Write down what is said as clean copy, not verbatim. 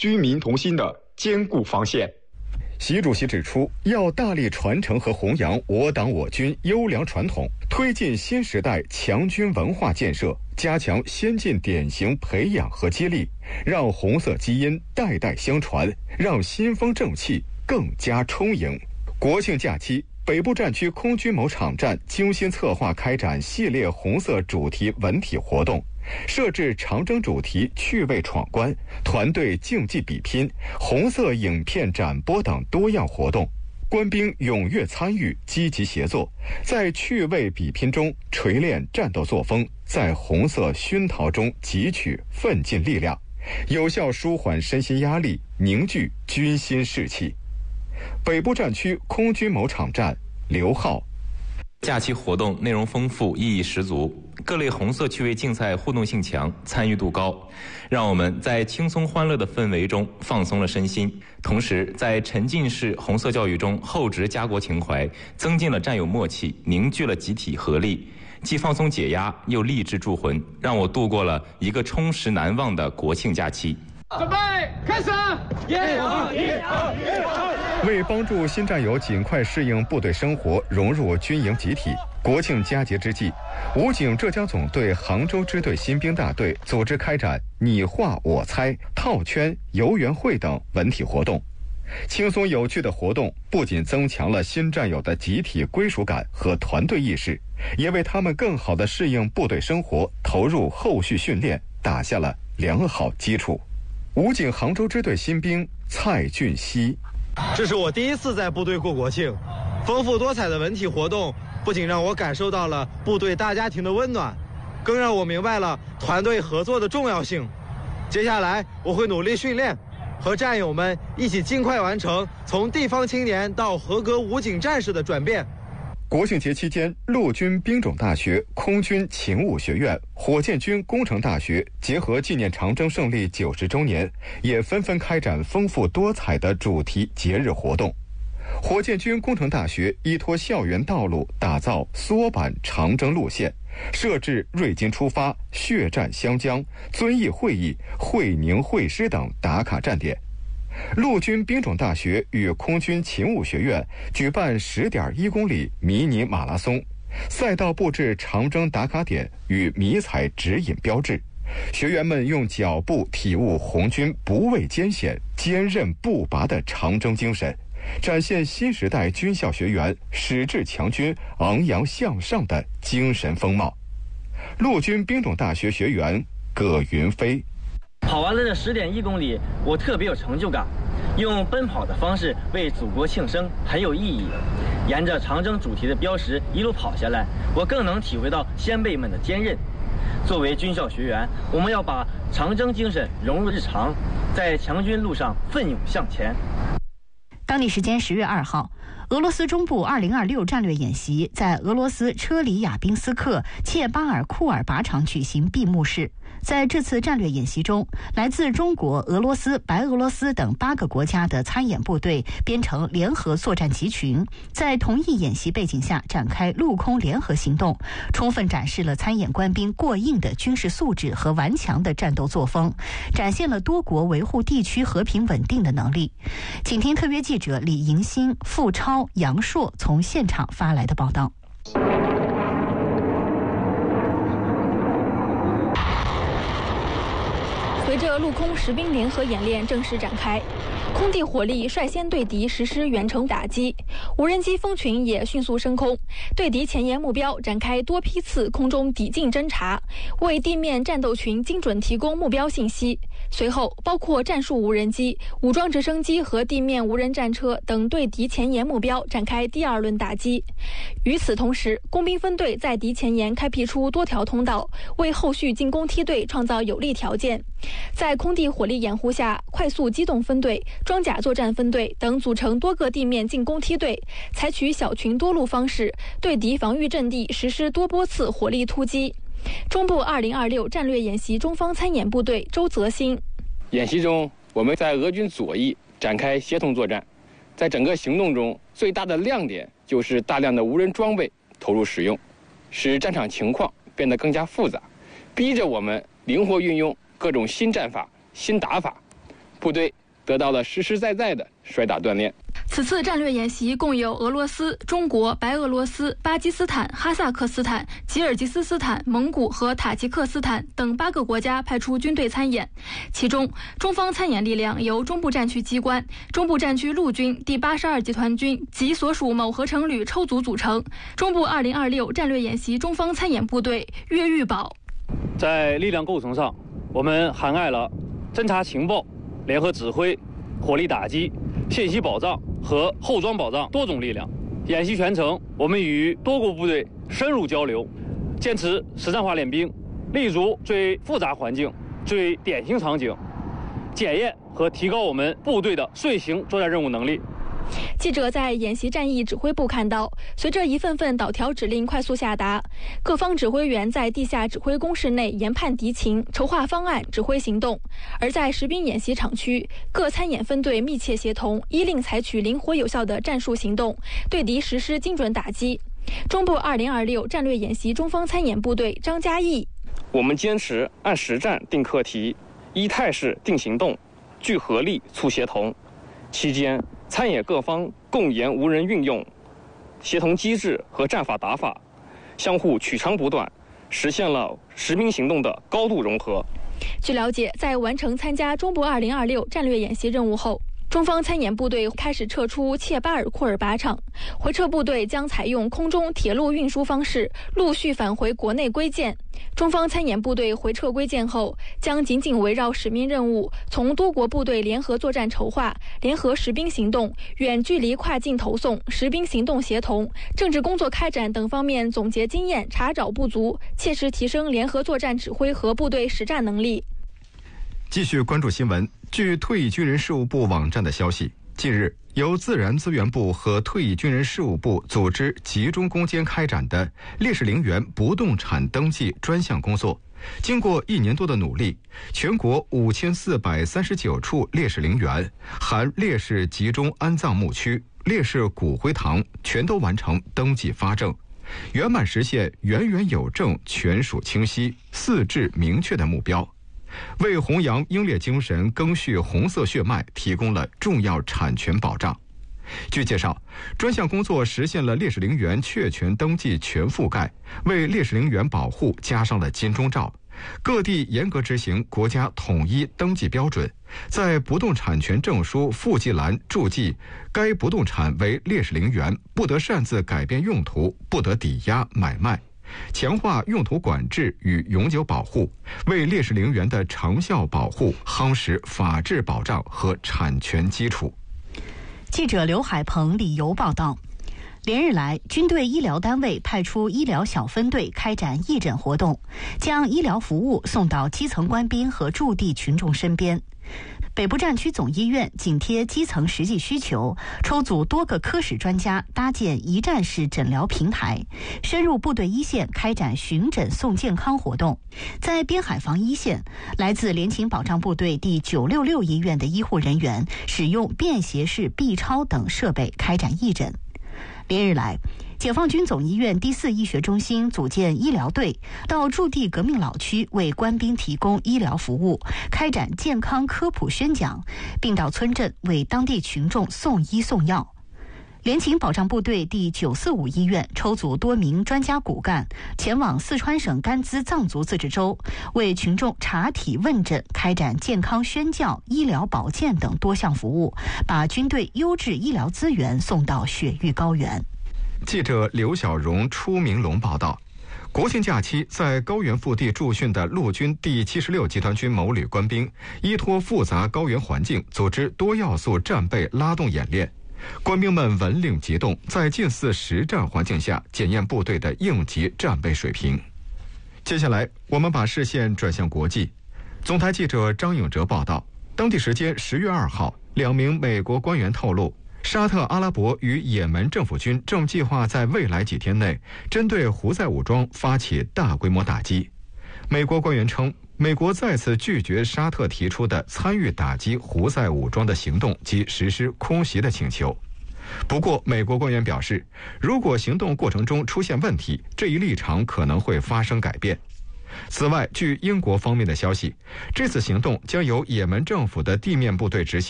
军民同心的坚固防线。 习主席指出，要大力传承和弘扬我党我军优良传统，推进新时代强军文化建设，加强先进典型培养和激励，让红色基因代代相传，让新风正气更加充盈。国庆假期，北部战区空军某场站精心策划开展系列红色主题文体活动，设置长征主题趣味闯关、团队竞技比拼、红色影片展播等多样活动。官兵踊跃参与，积极协作，在趣味比拼中锤炼战斗作风，在红色熏陶中汲取奋进力量，有效舒缓身心压力，凝聚军心士气。北部战区空军某场站，刘浩。 假期活动内容丰富，意义十足，各类红色趣味竞赛互动性强，参与度高，让我们在轻松欢乐的氛围中放松了身心，同时在沉浸式红色教育中厚植家国情怀，增进了战友默契，凝聚了集体合力，既放松解压，又励志助魂，让我度过了一个充实难忘的国庆假期。 准备开始！ 为帮助新战友尽快适应部队生活，融入军营集体，国庆佳节之际，武警浙江总队杭州支队新兵大队组织开展你画我猜、套圈、游园会等文体活动。轻松有趣的活动不仅增强了新战友的集体归属感和团队意识，也为他们更好地适应部队生活、投入后续训练打下了良好基础。武警杭州支队新兵蔡俊熙， 这是我第一次在部队过国庆，丰富多彩的文体活动不仅让我感受到了部队大家庭的温暖，更让我明白了团队合作的重要性。接下来我会努力训练，和战友们一起尽快完成从地方青年到合格武警战士的转变。 国庆节期间，陆军兵种大学、空军勤务学院、火箭军工程大学结合纪念长征胜利90周年，也纷纷开展丰富多彩的主题节日活动。火箭军工程大学依托校园道路打造缩版长征路线，设置瑞金出发、血战湘江、遵义会议、会宁会师等打卡站点。陆军兵种大学与空军勤务学院举办10.1公里迷你马拉松，赛道布置长征打卡点与迷彩指引标志，学员们用脚步体悟红军不畏艰险、坚韧不拔的长征精神，展现新时代军校学员矢志强军、昂扬向上的精神风貌。陆军兵种大学学员葛云飞， 跑完了这10.1公里，我特别有成就感。用奔跑的方式为祖国庆生很有意义。沿着长征主题的标识一路跑下来，我更能体会到先辈们的坚韧。作为军校学员，我们要把长征精神融入日常，在强军路上奋勇向前。 当地时间10月2号，俄罗斯中部2026战略演习在俄罗斯车里亚宾斯克切巴尔库尔靶场举行闭幕式。在这次战略演习中，来自中国、俄罗斯、白俄罗斯等8个国家的参演部队编成联合作战集群，在同一演习背景下展开陆空联合行动，充分展示了参演官兵过硬的军事素质和顽强的战斗作风，展现了多国维护地区和平稳定的能力。请听特约记者李迎新、付超、杨硕从现场发来的报道。 随着陆空实兵联合演练正式展开，空地火力率先对敌实施远程打击，无人机蜂群也迅速升空，对敌前沿目标展开多批次空中抵近侦察，为地面战斗群精准提供目标信息。随后，包括战术无人机、武装直升机和地面无人战车等对敌前沿目标展开第2轮打击。与此同时，工兵分队在敌前沿开辟出多条通道，为后续进攻梯队创造有利条件。在空地火力掩护下，快速机动分队、装甲作战分队等组成多个地面进攻梯队，采取小群多路方式，对敌防御阵地实施多波次火力突击。中部2026战略演习中方参演部队周泽新， 演习中，我们在俄军左翼展开协同作战，在整个行动中，最大的亮点就是大量的无人装备投入使用，使战场情况变得更加复杂，逼着我们灵活运用各种新战法、新打法， 部队得到了实实在在的摔打锻炼。 此次战略演习共有俄罗斯、中国、白俄罗斯、巴基斯坦、哈萨克斯坦、吉尔吉斯斯坦、蒙古和塔吉克斯坦等8个国家派出军队参演。其中，中方参演力量由中部战区机关、中部战区陆军第82集团军及所属某合成旅抽组组成。中部2026战略演习中方参演部队越狱保。 在力量构成上，我们涵盖了侦察情报、联合指挥、火力打击、信息保障和后装保障多种力量。演习全程，我们与多国部队深入交流，坚持实战化练兵，立足最复杂环境、最典型场景，检验和提高我们部队的遂行作战任务能力。 记者在演习战役指挥部看到，随着一份份导条指令快速下达，各方指挥员在地下指挥工事内研判敌情、筹划方案、指挥行动；而在实兵演习场区，各参演分队密切协同，依令采取灵活有效的战术行动，对敌实施精准打击。中部2026战略演习中方参演部队张嘉译： 我们坚持按实战定课题，依态势定行动，聚合力促协同。期间，参演各方共研无人运用、协同机制和战法打法，相互取长补短，实现了实兵行动的高度融合。 据了解，在完成参加中部2026战略演习任务后，中方参演部队开始撤出切巴尔库尔靶场，回撤部队将采用空中铁路运输方式陆续返回国内归建。中方参演部队回撤归建后，将紧紧围绕使命任务，从多国部队联合作战筹划、联合实兵行动、远距离跨境投送、实兵行动协同、政治工作开展等方面总结经验，查找不足，切实提升联合作战指挥和部队实战能力。 继续关注新闻。据退役军人事务部网站的消息，近日由自然资源部和退役军人事务部组织集中攻坚开展的烈士陵园不动产登记专项工作，经过1年多的努力，全国5439处烈士陵园含烈士集中安葬墓区、烈士骨灰堂全都完成登记发证，圆满实现元元有证、权属清晰、四治明确的目标，为弘扬英烈精神、赓续红色血脉提供了重要产权保障。据介绍，专项工作实现了烈士陵园确权登记全覆盖，为烈士陵园保护加上了金钟罩。各地严格执行国家统一登记标准，在不动产权证书附记栏注记该不动产为烈士陵园，不得擅自改变用途，不得抵押买卖，强化用途管制与永久保护，为烈士陵园的长效保护夯实法治保障和产权基础。 记者刘海鹏、李游报道。连日来，军队医疗单位派出医疗小分队开展义诊活动，将医疗服务送到基层官兵和驻地群众身边。北部战区总医院紧贴基层实际需求，抽组多个科室专家搭建一站式诊疗平台，深入部队一线开展巡诊送健康活动。在边海防一线，来自联勤保障部队第966医院的医护人员使用便携式 B 超等设备开展义诊。连日来，解放军总医院第4医学中心组建医疗队，到驻地革命老区为官兵提供医疗服务，开展健康科普宣讲，并到村镇为当地群众送医送药。联勤保障部队第945医院抽组多名专家骨干，前往四川省甘孜藏族自治州，为群众查体问诊，开展健康宣教、医疗保健等多项服务，把军队优质医疗资源送到雪域高原。 记者刘小荣、初明龙报道。国庆假期，在高原腹地驻训的陆军第76集团军某旅官兵，依托复杂高原环境，组织多要素战备拉动演练。官兵们闻令急动，在近似实战环境下检验部队的应急战备水平。接下来，我们把视线转向国际。总台记者张永哲报道，当地时间10月2号，2名美国官员透露，沙特阿拉伯与也门政府军正计划在未来几天内针对胡塞武装发起大规模打击。美国官员称，美国再次拒绝沙特提出的参与打击胡塞武装的行动及实施空袭的请求。不过，美国官员表示，如果行动过程中出现问题，这一立场可能会发生改变。 此外，据英国方面的消息，这次行动将由也门政府的地面部队执行。